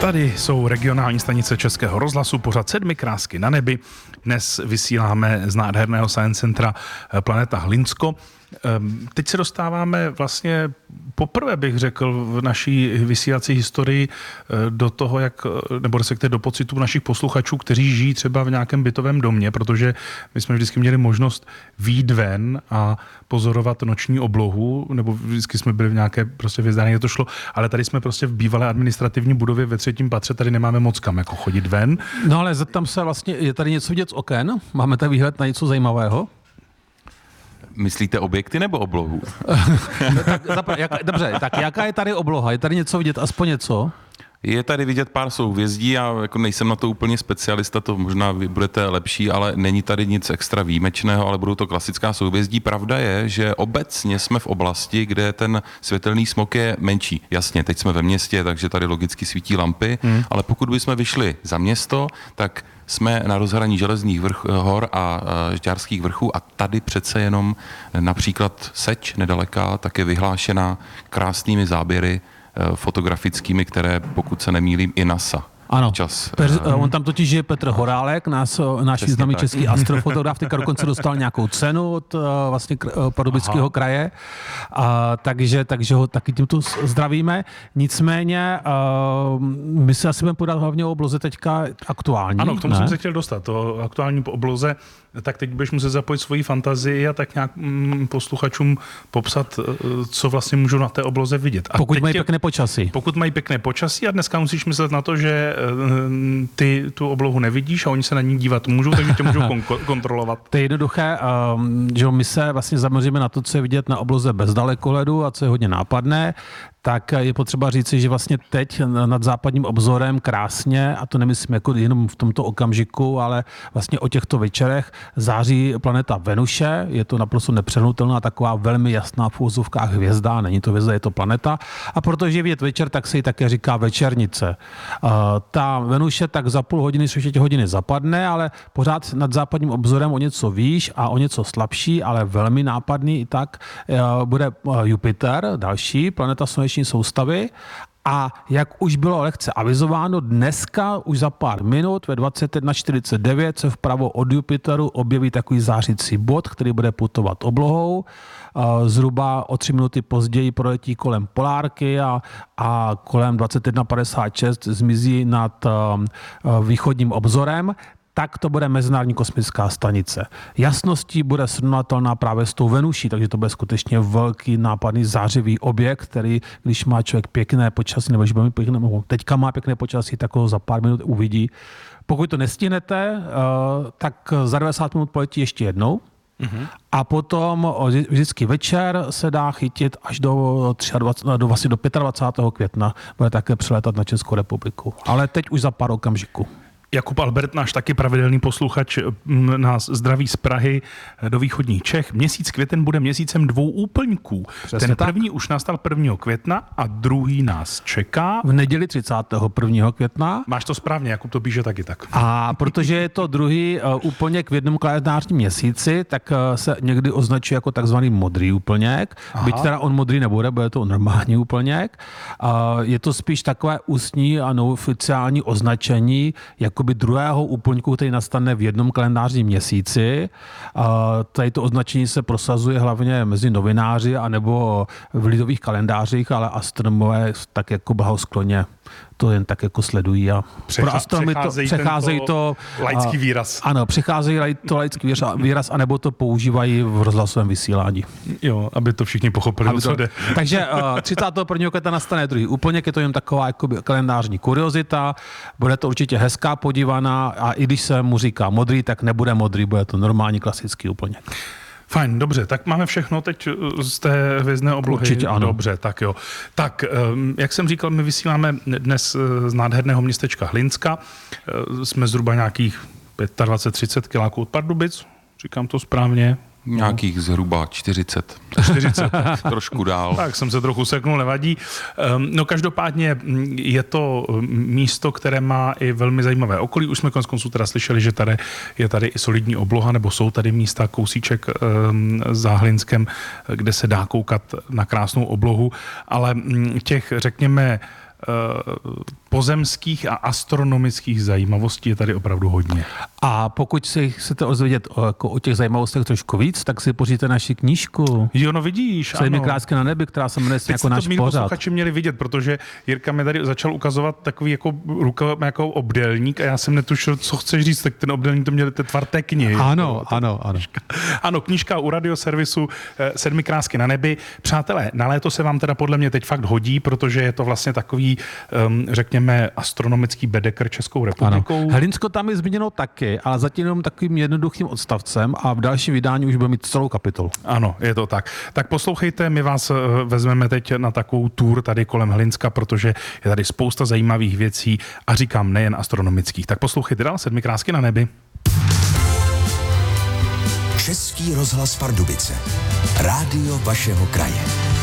Tady jsou regionální stanice Českého rozhlasu, pořad 7 krásky na nebi. Dnes vysíláme z nádherného science centra Planeta Hlinsko. Teď se dostáváme vlastně poprvé, bych řekl, v naší vysílací historii do toho, nebo respektive do pocitu našich posluchačů, kteří žijí třeba v nějakém bytovém domě, protože my jsme vždycky měli možnost vyjít ven a pozorovat noční oblohu, nebo vždycky jsme byli v nějaké prostě vězdání, kde to šlo, ale tady jsme prostě v bývalé administrativní budově ve 3. patře, tady nemáme moc kam jako chodit ven. No ale zeptám se vlastně, je tady něco vidět z oken? Máme tady výhled na něco zajímavého? Myslíte objekty nebo oblohu? Dobře, tak jaká je tady obloha? Je tady něco vidět, aspoň něco? Je tady vidět pár souhvězdí, já jako nejsem na to úplně specialista, to možná vy budete lepší, ale není tady nic extra výjimečného, ale budou to klasická souhvězdí. Pravda je, že obecně jsme v oblasti, kde ten světelný smog je menší. Jasně, teď jsme ve městě, takže tady logicky svítí lampy, ale pokud bychom vyšli za město, tak jsme na rozhraní Železných hor a Žďárských vrchů a tady přece jenom například Seč nedaleká, tak je vyhlášená krásnými záběry fotografickými, které, pokud se nemýlím, i NASA. Ano, on tam totiž je Petr Horálek, náš známý český astrofotograf, teďka dokonce dostal nějakou cenu od vlastně Pardubického kraje, takže ho taky tímto zdravíme. Nicméně my se asi budeme podat hlavně o obloze teďka aktuální. Ano, k tomu jsem se chtěl dostat, o aktuální obloze, tak teď budeš muset zapojit svoji fantazii a tak nějak posluchačům popsat, co vlastně můžou na té obloze vidět. A pokud mají pěkné počasí. Pokud mají pěkné počasí a dneska musíš myslet na to, že ty tu oblohu nevidíš a oni se na ní dívat můžou, takže tě můžou kontrolovat. To je jednoduché, že my se vlastně zaměříme na to, co je vidět na obloze bez dalekohledu a co je hodně nápadné, tak je potřeba říci, že vlastně teď nad západním obzorem krásně, a to nemyslím jako jenom v tomto okamžiku, ale vlastně o těchto večerech září planeta Venuše, je to naprosto nepřehnutelná, taková velmi jasná v úvozovkách hvězda, není to hvězda, je to planeta. A protože je vidět večer, tak se jí také říká večernice. Ta Venuše tak za půl hodiny, 3 hodiny zapadne, ale pořád nad západním obzorem o něco výš a o něco slabší, ale velmi nápadný i tak bude Jupiter, další planeta sluneční soustavy. A jak už bylo lehce avizováno, dneska už za pár minut ve 21:49 se vpravo od Jupiteru objeví takový zářící bod, který bude putovat oblohou. Zhruba o 3 minuty později proletí kolem polárky a kolem 21:56 zmizí nad východním obzorem. Tak to bude Mezinárodní kosmická stanice. Jasností bude srovnatelná právě s tou Venuší, takže to bude skutečně velký nápadný zářivý objekt, který, když má člověk pěkné počasí, nebo teďka má pěkné počasí, tak ho za pár minut uvidí. Pokud to nestihnete, tak za 90 minut poletí ještě jednou. A potom vždycky večer se dá chytit až do 25. května. Bude také přilétat na Českou republiku. Ale teď už za pár okamžiků. Jakub Albert, náš taky pravidelný posluchač, nás zdraví z Prahy do východních Čech. Měsíc květen bude měsícem 2 úplňků. Přesně ten tak. první už nastal 1. května a druhý nás čeká. V neděli 31. května. Máš to správně, Jakub to píše taky tak. A protože je to druhý úplněk v jednom kalendářním měsíci, tak se někdy označuje jako takzvaný modrý úplněk. Byť teda on modrý nebude, bude to normální úplněk. Je to spíš takové ústní a neoficiální označení jakoby druhého úplňku, který nastane v jednom kalendářním měsíci. Tady to označení se prosazuje hlavně mezi novináři anebo v lidových kalendářích, ale astronomové tak jako blahoskloně to jen tak jako sledují a pro astronomy přecházejí to laický výraz. Ano, přecházejí to laický výraz, anebo to používají v rozhlasovém vysílání. Jo, aby to všichni pochopili, co jde. Takže 31. května nastane druhý úplněk, je to jen taková jakoby kalendářní kuriozita, bude to určitě hezká podívaná a i když se mu říká modrý, tak nebude modrý, bude to normální klasický úplněk. Fajn, dobře, tak máme všechno teď z té hvězdné oblohy. Určitě ano. Dobře, tak jo. Tak, jak jsem říkal, my vysíláme dnes z nádherného městečka Hlinska. Jsme zhruba nějakých 25-30 kiláků od Pardubic, říkám to správně. Nějakých zhruba 40. Trošku dál. Tak jsem se trochu seknul, nevadí. No každopádně je to místo, které má i velmi zajímavé okolí. Už jsme koneckonců teda slyšeli, že tady je tady i solidní obloha, nebo jsou tady místa, kousíček za Hlinskem, kde se dá koukat na krásnou oblohu, ale těch, řekněme, pozemských a astronomických zajímavostí je tady opravdu hodně. A pokud si chcete ozvědět o těch zajímavostech trošku víc, tak si poříte naši knížku. Jo, no vidíš, Sedmi krásky na nebi, která se jmenuje jako náš pořad. Posluchači měli vidět, protože Jirka mi tady začal ukazovat takový jako ruka jako obdélník a já jsem netušil, co chceš říct, tak ten obdélník to měl tvar té knihy. Ano. Ano, knížka u radioservisu Sedmi krásky na nebi. Přátelé, na léto se vám teda podle mě teď fakt hodí, protože je to vlastně takový, řekněme, astronomický bedekr Českou republikou. Ano. Hlinsko tam je zmíněno taky, ale zatím jenom takovým jednoduchým odstavcem a v dalším vydání už bude mít celou kapitolu. Ano, je to tak. Tak poslouchejte, my vás vezmeme teď na takovou tour tady kolem Hlinska, protože je tady spousta zajímavých věcí a říkám nejen astronomických. Tak poslouchejte dál Sedmi krásky na nebi. Český rozhlas Pardubice. Rádio vašeho kraje.